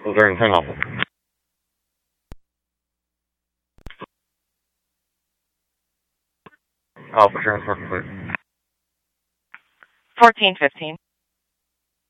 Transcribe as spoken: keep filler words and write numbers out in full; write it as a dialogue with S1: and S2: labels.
S1: Was there ten Alpha? Alpha transfer complete.
S2: fourteen fifteen.